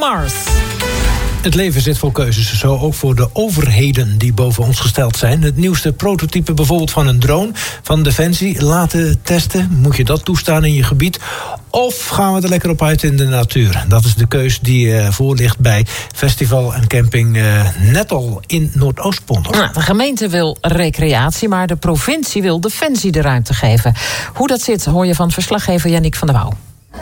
Mars. Het leven zit vol keuzes, zo ook voor de overheden die boven ons gesteld zijn. Het nieuwste prototype bijvoorbeeld van een drone van Defensie laten testen. Moet je dat toestaan in je gebied? Of gaan we er lekker op uit in de natuur? Dat is de keus die voor ligt bij festival en camping Nettel in Noordoostpolder. Nou, de gemeente wil recreatie, maar de provincie wil Defensie de ruimte geven. Hoe dat zit, hoor je van verslaggever Yannick van der Wouw.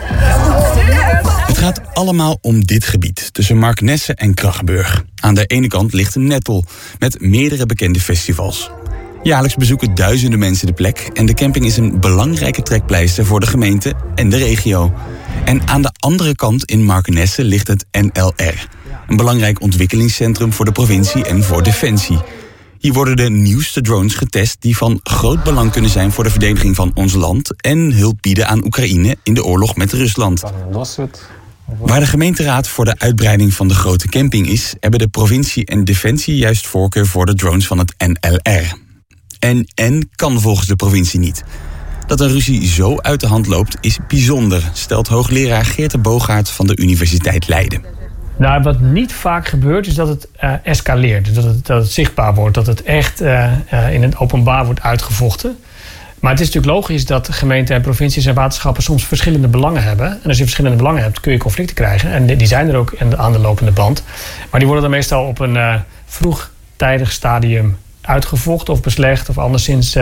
Het gaat allemaal om dit gebied, tussen Marknesse en Krachburg. Aan de ene kant ligt een Nettel, met meerdere bekende festivals. Jaarlijks bezoeken duizenden mensen de plek en de camping is een belangrijke trekpleister voor de gemeente en de regio. En aan de andere kant in Marknesse ligt het NLR. Een belangrijk ontwikkelingscentrum voor de provincie en voor Defensie. Hier worden de nieuwste drones getest die van groot belang kunnen zijn voor de verdediging van ons land en hulp bieden aan Oekraïne in de oorlog met Rusland. Waar de gemeenteraad voor de uitbreiding van de grote camping is, hebben de provincie en Defensie juist voorkeur voor de drones van het NLR. En kan volgens de provincie niet. Dat een ruzie zo uit de hand loopt is bijzonder, stelt hoogleraar Geert de Boogaard van de Universiteit Leiden. Nou, wat niet vaak gebeurt is dat het escaleert. Dat het zichtbaar wordt, dat het echt in het openbaar wordt uitgevochten. Maar het is natuurlijk logisch dat gemeenten en provincies en waterschappen soms verschillende belangen hebben. En als je verschillende belangen hebt, kun je conflicten krijgen. En die zijn er ook aan de lopende band. Maar die worden dan meestal op een vroegtijdig stadium uitgevochten of beslecht of anderszins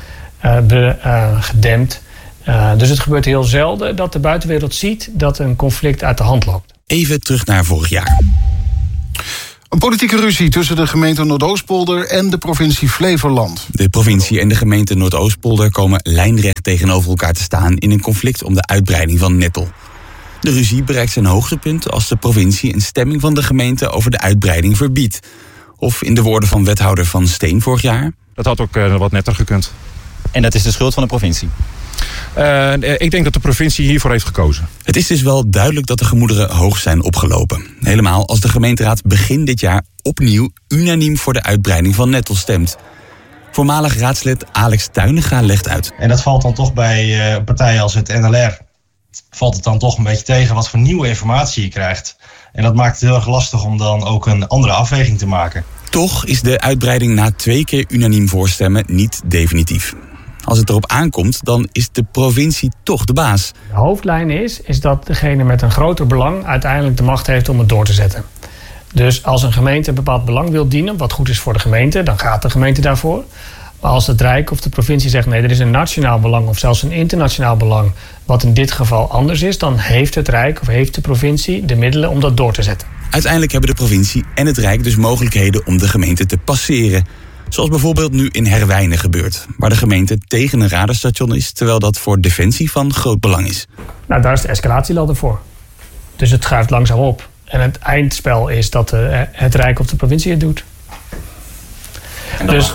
gedempt. Dus het gebeurt heel zelden dat de buitenwereld ziet dat een conflict uit de hand loopt. Even terug naar vorig jaar. Een politieke ruzie tussen de gemeente Noordoostpolder en de provincie Flevoland. De provincie en de gemeente Noordoostpolder komen lijnrecht tegenover elkaar te staan in een conflict om de uitbreiding van Nettel. De ruzie bereikt zijn hoogtepunt als de provincie een stemming van de gemeente over de uitbreiding verbiedt. Of in de woorden van wethouder Van Steen vorig jaar: dat had ook wat netter gekund. En dat is de schuld van de provincie? Ik denk dat de provincie hiervoor heeft gekozen. Het is dus wel duidelijk dat de gemoederen hoog zijn opgelopen. Helemaal als de gemeenteraad begin dit jaar opnieuw unaniem voor de uitbreiding van Nettel stemt. Voormalig raadslid Alex Tuinega legt uit. En dat valt dan toch bij partijen als het NLR. Valt het dan toch een beetje tegen wat voor nieuwe informatie je krijgt. En dat maakt het heel erg lastig om dan ook een andere afweging te maken. Toch is de uitbreiding na 2 keer unaniem voorstemmen niet definitief. Als het erop aankomt, dan is de provincie toch de baas. De hoofdlijn is dat degene met een groter belang uiteindelijk de macht heeft om het door te zetten. Dus als een gemeente een bepaald belang wil dienen, wat goed is voor de gemeente, dan gaat de gemeente daarvoor. Maar als het Rijk of de provincie zegt nee, er is een nationaal belang of zelfs een internationaal belang, wat in dit geval anders is, dan heeft het Rijk of heeft de provincie de middelen om dat door te zetten. Uiteindelijk hebben de provincie en het Rijk dus mogelijkheden om de gemeente te passeren. Zoals bijvoorbeeld nu in Herwijnen gebeurt, waar de gemeente tegen een radarstation is, terwijl dat voor Defensie van groot belang is. Nou, daar is de escalatieladder voor. Dus het schuift langzaam op. En het eindspel is dat het Rijk of de provincie het doet. En dus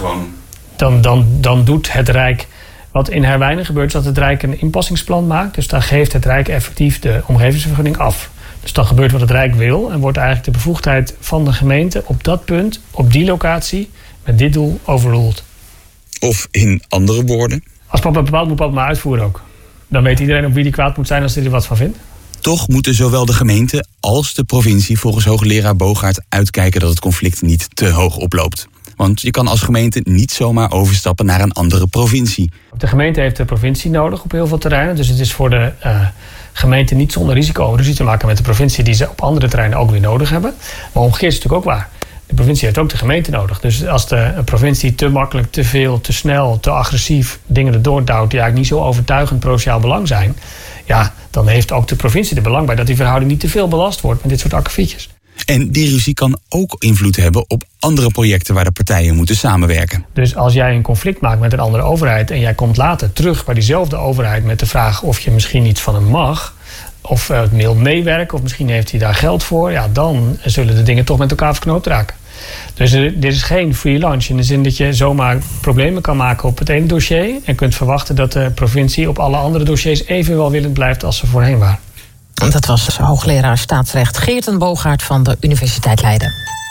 dan doet het Rijk. Wat in Herwijnen gebeurt, is dat het Rijk een inpassingsplan maakt. Dus dan geeft het Rijk effectief de omgevingsvergunning af. Dus dan gebeurt wat het Rijk wil en wordt eigenlijk de bevoegdheid van de gemeente op dat punt, op die locatie, met dit doel overruled. Of in andere woorden? Als papa bepaalt, moet papa maar uitvoeren ook. Dan weet iedereen op wie die kwaad moet zijn als hij er wat van vindt. Toch moeten zowel de gemeente als de provincie volgens hoogleraar Boogaard uitkijken dat het conflict niet te hoog oploopt. Want je kan als gemeente niet zomaar overstappen naar een andere provincie. De gemeente heeft de provincie nodig op heel veel terreinen. Dus het is voor de gemeente niet zonder risico ruzie te maken met de provincie die ze op andere terreinen ook weer nodig hebben. Maar omgekeerd is het natuurlijk ook waar. De provincie heeft ook de gemeente nodig. Dus als de provincie te makkelijk, te veel, te snel, te agressief dingen erdoor duwt die eigenlijk niet zo overtuigend provinciaal belang zijn, ja, dan heeft ook de provincie er belang bij dat die verhouding niet te veel belast wordt met dit soort akkefietjes. En die ruzie kan ook invloed hebben op andere projecten waar de partijen moeten samenwerken. Dus als jij een conflict maakt met een andere overheid en jij komt later terug bij diezelfde overheid met de vraag of je misschien iets van hem mag, of het wil meewerken, of misschien heeft hij daar geld voor, ja, dan zullen de dingen toch met elkaar verknoopt raken. Dus dit is geen free lunch in de zin dat je zomaar problemen kan maken op het ene dossier en kunt verwachten dat de provincie op alle andere dossiers even welwillend blijft als ze voorheen waren. Dat was hoogleraar staatsrecht Geert de Boogaard van de Universiteit Leiden.